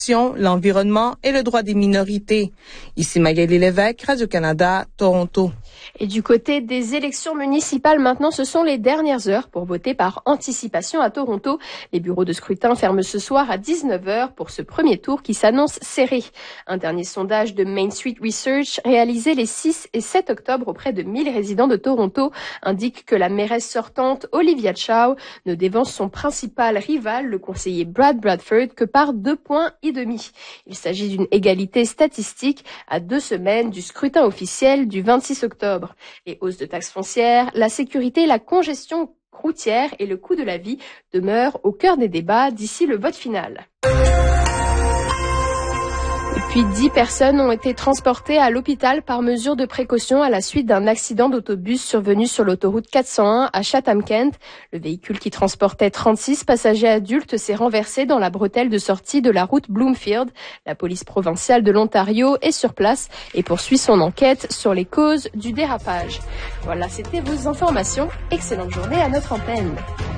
l'environnement et le droit des minorités. Ici Magali Lévesque, Radio-Canada, Toronto. Et du côté des élections municipales, maintenant, ce sont les dernières heures pour voter par anticipation à Toronto. Les bureaux de scrutin ferment ce soir à 19h pour ce premier tour qui s'annonce serré. Un dernier sondage de Main Street Research réalisé les 6 et 7 octobre auprès de 1000 résidents de Toronto indique que la mairesse sortante, Olivia Chow, ne dévance son principal rival, le conseiller Brad Bradford, que par 2,5 points. Il s'agit d'une égalité statistique à 2 semaines du scrutin officiel du 26 octobre. Les hausses de taxes foncières, la sécurité, la congestion routière et le coût de la vie demeurent au cœur des débats d'ici le vote final. Et puis 10 personnes ont été transportées à l'hôpital par mesure de précaution à la suite d'un accident d'autobus survenu sur l'autoroute 401 à Chatham-Kent. Le véhicule qui transportait 36 passagers adultes s'est renversé dans la bretelle de sortie de la route Bloomfield. La police provinciale de l'Ontario est sur place et poursuit son enquête sur les causes du dérapage. Voilà, c'était vos informations. Excellente journée à notre antenne.